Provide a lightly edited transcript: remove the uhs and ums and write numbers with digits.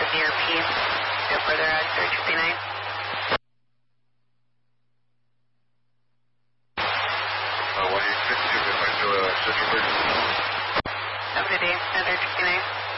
DRP. Go further out, 359. What do you think? If I do a central bridge? Have a good day, 359.